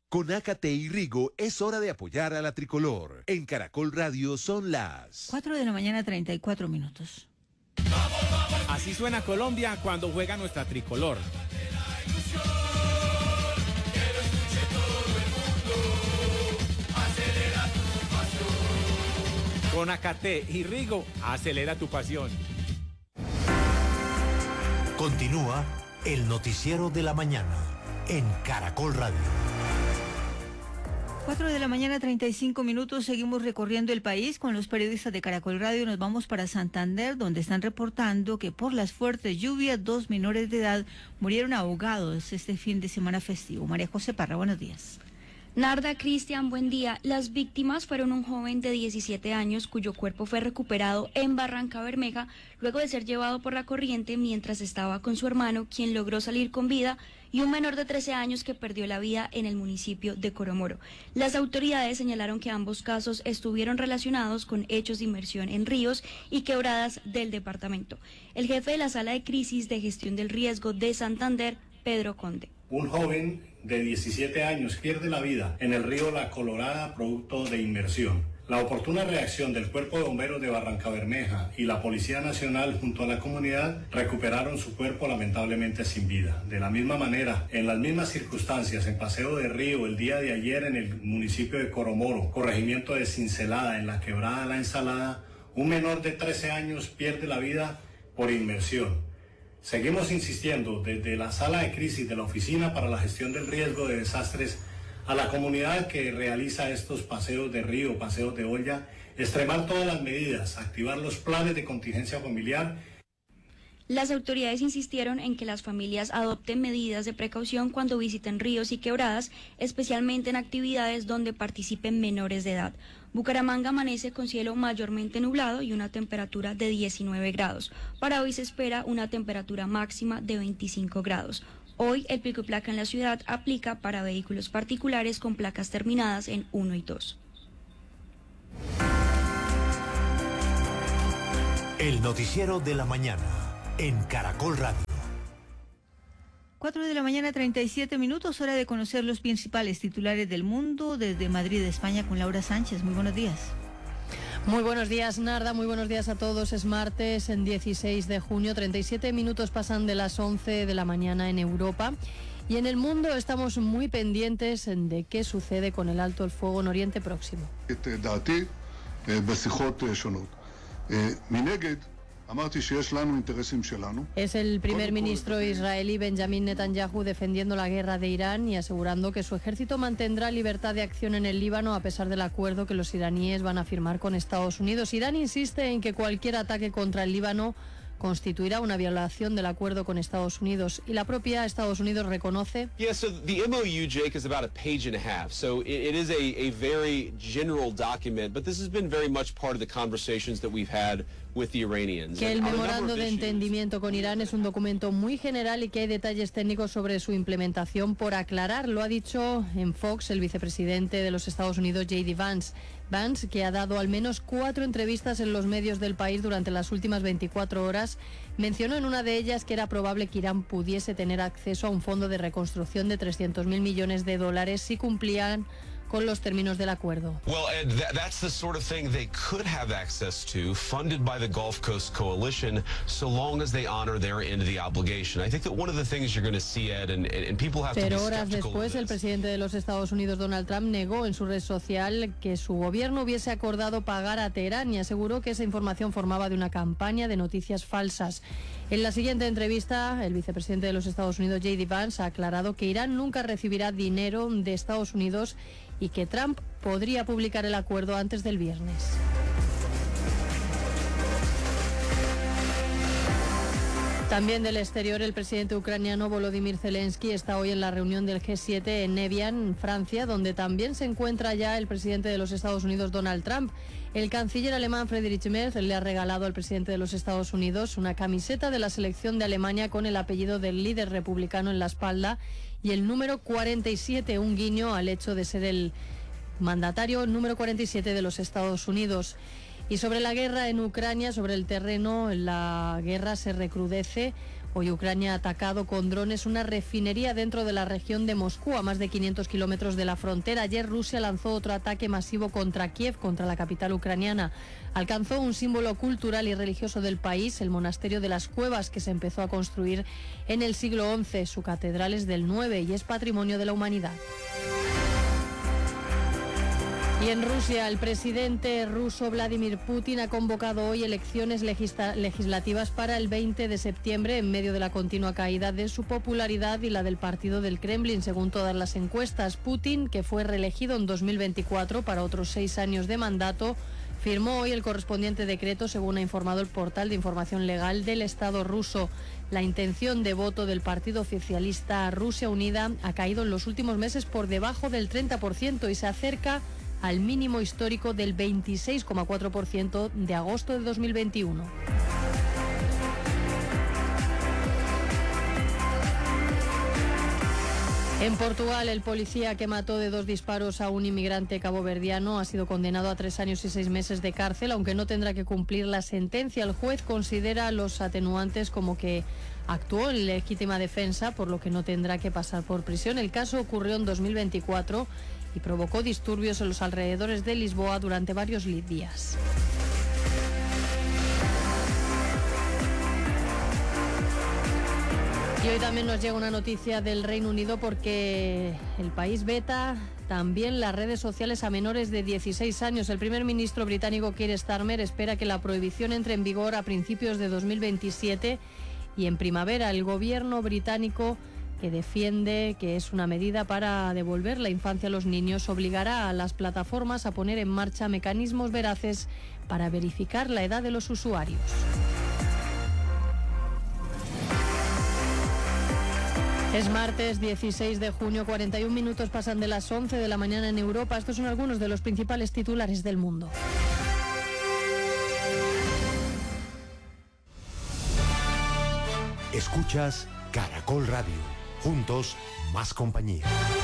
Con Ácate y Rigo es hora de apoyar a la tricolor. En Caracol Radio son las 4 de la mañana, 34 minutos. Así suena Colombia cuando juega nuestra tricolor. Con Ácate y Rigo, acelera tu pasión. Continúa el noticiero de la mañana en Caracol Radio. 4 de la mañana, 35 minutos. Seguimos recorriendo el país con los periodistas de Caracol Radio. Nos vamos para Santander, donde están reportando que por las fuertes lluvias 2 menores de edad murieron ahogados este fin de semana festivo. María José Parra, buenos días. Narda, Cristian, buen día. Las víctimas fueron un joven de 17 años cuyo cuerpo fue recuperado en Barrancabermeja luego de ser llevado por la corriente mientras estaba con su hermano, quien logró salir con vida, y un menor de 13 años que perdió la vida en el municipio de Coromoro. Las autoridades señalaron que ambos casos estuvieron relacionados con hechos de inmersión en ríos y quebradas del departamento. El jefe de la Sala de Crisis de Gestión del Riesgo de Santander, Pedro Conde. Un joven de 17 años pierde la vida en el río La Colorada producto de inmersión. La oportuna reacción del Cuerpo de Bomberos de Barrancabermeja y la Policía Nacional junto a la comunidad recuperaron su cuerpo lamentablemente sin vida. De la misma manera, en las mismas circunstancias, en Paseo de Río el día de ayer en el municipio de Coromoro, corregimiento de Cincelada, en la quebrada La Ensalada, un menor de 13 años pierde la vida por inmersión. Seguimos insistiendo desde la Sala de Crisis de la Oficina para la Gestión del Riesgo de Desastres a la comunidad que realiza estos paseos de río, paseos de olla, extremar todas las medidas, activar los planes de contingencia familiar. Las autoridades insistieron en que las familias adopten medidas de precaución cuando visiten ríos y quebradas, especialmente en actividades donde participen menores de edad. Bucaramanga amanece con cielo mayormente nublado y una temperatura de 19 grados. Para hoy se espera una temperatura máxima de 25 grados. Hoy el pico y placa en la ciudad aplica para vehículos particulares con placas terminadas en 1 y 2. El noticiero de la mañana en Caracol Radio. 4 de la mañana, 37 minutos, hora de conocer los principales titulares del mundo desde Madrid, España, con Laura Sánchez. Muy buenos días. Muy buenos días, Narda, muy buenos días a todos. Es martes, en 16 de junio, 37 minutos pasan de las 11 de la mañana en Europa. Y en el mundo estamos muy pendientes de qué sucede con el alto el fuego en Oriente Próximo. Es el primer ministro israelí Benjamin Netanyahu defendiendo la guerra de Irán y asegurando que su ejército mantendrá libertad de acción en el Líbano a pesar del acuerdo que los iraníes van a firmar con Estados Unidos. Irán insiste en que cualquier ataque contra el Líbano constituirá una violación del acuerdo con Estados Unidos, y la propia Estados Unidos reconoce. Yeah, so the MOU, Jake, is about a page and a half. So it is a very general document, but this has been very much part of the conversations that we've had with the Iranians. Que el memorando de entendimiento con Irán es un documento muy general y que hay detalles técnicos sobre su implementación por aclarar. Lo ha dicho en Fox el vicepresidente de los Estados Unidos, J.D. Vance. Vance, que ha dado al menos 4 entrevistas en los medios del país durante las últimas 24 horas, mencionó en una de ellas que era probable que Irán pudiese tener acceso a un fondo de reconstrucción de $300.000 millones si cumplían con los términos del acuerdo. Well, that's the sort of thing they could have access to, funded by the Gulf Coast Coalition, so long as they honor their end of the obligation. I think that one of the things you're going to see, Ed, and people have to be skeptical. Pero horas después, el presidente de los Estados Unidos, Donald Trump, negó en su red social que su gobierno hubiese acordado pagar a Teherán y aseguró que esa información formaba de una campaña de noticias falsas. En la siguiente entrevista, el vicepresidente de los Estados Unidos, J.D. Vance, ha aclarado que Irán nunca recibirá dinero de Estados Unidos y que Trump podría publicar el acuerdo antes del viernes. También del exterior, el presidente ucraniano Volodymyr Zelensky está hoy en la reunión del G7 en Evian, Francia, donde también se encuentra ya el presidente de los Estados Unidos, Donald Trump. El canciller alemán Friedrich Merz le ha regalado al presidente de los Estados Unidos una camiseta de la selección de Alemania con el apellido del líder republicano en la espalda y el número 47, un guiño al hecho de ser el mandatario número 47 de los Estados Unidos. Y sobre la guerra en Ucrania, sobre el terreno, la guerra se recrudece. Hoy Ucrania ha atacado con drones una refinería dentro de la región de Moscú, a más de 500 kilómetros de la frontera. Ayer Rusia lanzó otro ataque masivo contra Kiev, contra la capital ucraniana. Alcanzó un símbolo cultural y religioso del país, el monasterio de las Cuevas, que se empezó a construir en el siglo XI. Su catedral es del IX y es patrimonio de la humanidad. Y en Rusia, el presidente ruso Vladimir Putin ha convocado hoy elecciones legislativas para el 20 de septiembre en medio de la continua caída de su popularidad y la del partido del Kremlin, según todas las encuestas. Putin, que fue reelegido en 2024 para otros 6 años de mandato, firmó hoy el correspondiente decreto, según ha informado el portal de información legal del Estado ruso. La intención de voto del Partido Oficialista Rusia Unida ha caído en los últimos meses por debajo del 30% y se acerca al mínimo histórico del 26,4% de agosto de 2021. En Portugal, el policía que mató de 2 disparos a un inmigrante caboverdiano ha sido condenado a 3 años y 6 meses de cárcel, aunque no tendrá que cumplir la sentencia. El juez considera los atenuantes como que actuó en legítima defensa, por lo que no tendrá que pasar por prisión. El caso ocurrió en 2024 y provocó disturbios en los alrededores de Lisboa durante varios días. Y hoy también nos llega una noticia del Reino Unido porque el país veta también las redes sociales a menores de 16 años. El primer ministro británico Keir Starmer espera que la prohibición entre en vigor a principios de 2027 y en primavera. El gobierno británico, que defiende que es una medida para devolver la infancia a los niños, obligará a las plataformas a poner en marcha mecanismos veraces para verificar la edad de los usuarios. Es martes 16 de junio, 41 minutos pasan de las 11 de la mañana en Europa. Estos son algunos de los principales titulares del mundo. Escuchas Caracol Radio. Juntos, más compañía.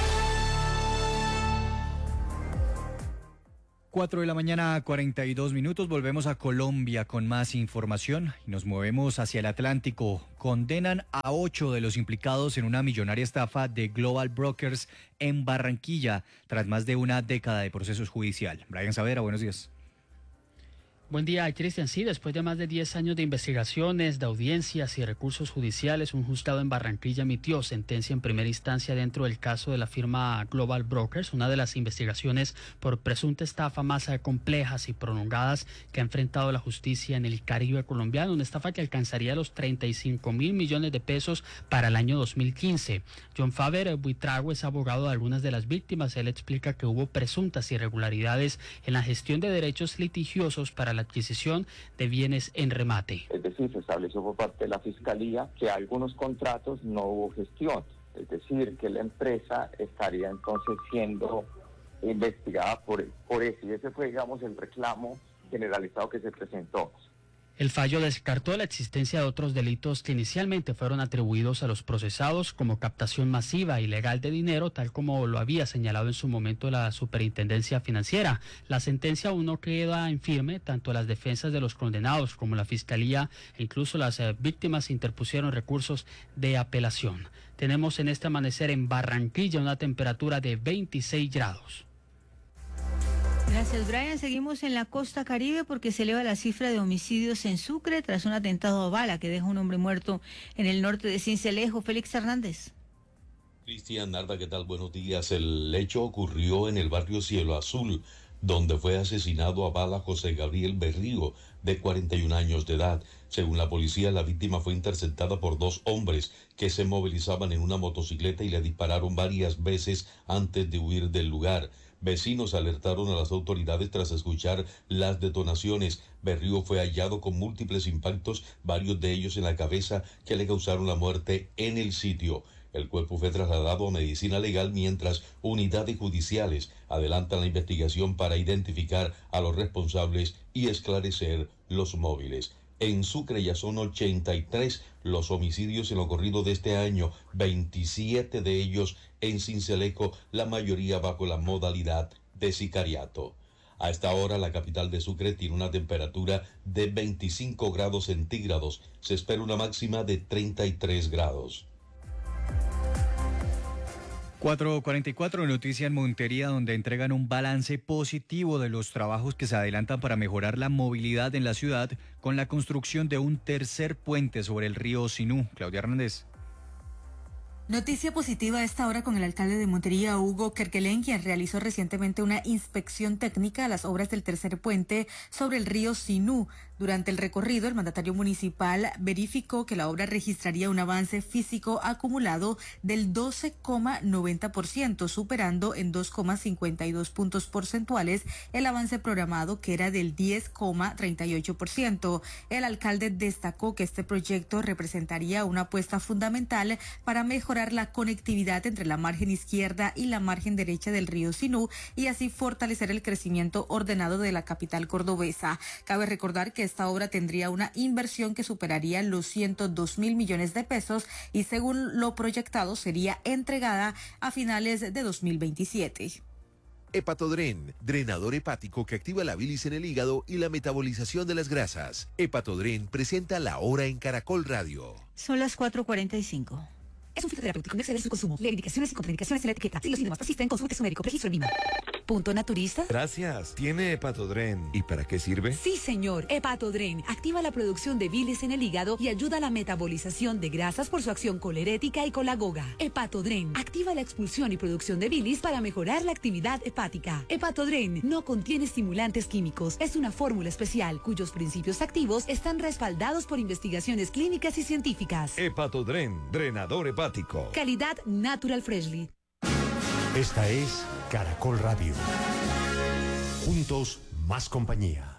4 de la mañana, 42 minutos. Volvemos a Colombia con más información y nos movemos hacia el Atlántico. Condenan a 8 de los implicados en una millonaria estafa de Global Brokers en Barranquilla tras más de una década de procesos judicial. Brian Saavedra, buenos días. Buen día, Cristian. Sí, después de más de 10 años de investigaciones, de audiencias y recursos judiciales, un juzgado en Barranquilla emitió sentencia en primera instancia dentro del caso de la firma Global Brokers, una de las investigaciones por presunta estafa más complejas y prolongadas que ha enfrentado la justicia en el Caribe colombiano, una estafa que alcanzaría los 35.000 millones de pesos para el año 2015. John Faber Buitrago es abogado de algunas de las víctimas. Él explica que hubo presuntas irregularidades en la gestión de derechos litigiosos para la adquisición de bienes en remate. Es decir, se estableció por parte de la Fiscalía que algunos contratos no hubo gestión, es decir, que la empresa estaría entonces siendo investigada por eso, y ese fue, digamos, el reclamo generalizado que se presentó. El fallo descartó la existencia de otros delitos que inicialmente fueron atribuidos a los procesados, como captación masiva e ilegal de dinero, tal como lo había señalado en su momento la Superintendencia Financiera. La sentencia aún no queda en firme. Tanto las defensas de los condenados como la Fiscalía e incluso las víctimas interpusieron recursos de apelación. Tenemos en este amanecer en Barranquilla una temperatura de 26 grados. Gracias, Brian. Seguimos en la costa Caribe porque se eleva la cifra de homicidios en Sucre tras un atentado a bala que deja un hombre muerto en el norte de Sincelejo. Félix Hernández. Cristian, Narda, ¿qué tal? Buenos días. El hecho ocurrió en el barrio Cielo Azul, donde fue asesinado a bala José Gabriel Berrío, de 41 años de edad. Según la policía, la víctima fue interceptada por 2 hombres que se movilizaban en una motocicleta y le dispararon varias veces antes de huir del lugar. Vecinos alertaron a las autoridades tras escuchar las detonaciones. Berrío fue hallado con múltiples impactos, varios de ellos en la cabeza, que le causaron la muerte en el sitio. El cuerpo fue trasladado a medicina legal mientras unidades judiciales adelantan la investigación para identificar a los responsables y esclarecer los móviles. En Sucre ya son 83 los homicidios en lo corrido de este año, 27 de ellos en Sincelejo, la mayoría bajo la modalidad de sicariato. A esta hora, la capital de Sucre tiene una temperatura de 25 grados centígrados. Se espera una máxima de 33 grados. 4:44, noticia en Montería, donde entregan un balance positivo de los trabajos que se adelantan para mejorar la movilidad en la ciudad con la construcción de un tercer puente sobre el río Sinú. Claudia Hernández. Noticia positiva a esta hora con el alcalde de Montería, Hugo Kerkelén, quien realizó recientemente una inspección técnica a las obras del tercer puente sobre el río Sinú. Durante el recorrido, el mandatario municipal verificó que la obra registraría un avance físico acumulado del 12,90%, superando en 2,52 puntos porcentuales el avance programado, que era del 10,38%. El alcalde destacó que este proyecto representaría una apuesta fundamental para mejorar la conectividad entre la margen izquierda y la margen derecha del río Sinú y así fortalecer el crecimiento ordenado de la capital cordobesa. Cabe recordar que esta obra tendría una inversión que superaría los 102.000 millones de pesos y, según lo proyectado, sería entregada a finales de 2027. Hepatodren, drenador hepático que activa la bilis en el hígado y la metabolización de las grasas. Hepatodren presenta La Hora en Caracol Radio. Son las 4:45. Es un fitoterapéutico, no excede su consumo. Lee indicaciones y contraindicaciones en la etiqueta. Si los síntomas persisten, consulte a su médico. Registro en INVIMA. ¿Punto naturista? Gracias. ¿Tiene Hepatodren? ¿Y para qué sirve? Sí, señor. Hepatodren activa la producción de bilis en el hígado y ayuda a la metabolización de grasas por su acción colerética y colagoga. Hepatodren activa la expulsión y producción de bilis para mejorar la actividad hepática. Hepatodren no contiene estimulantes químicos. Es una fórmula especial cuyos principios activos están respaldados por investigaciones clínicas y científicas. Hepatodren, drenador hepático. Calidad Natural Freshly. Esta es Caracol Radio. Juntos, más compañía.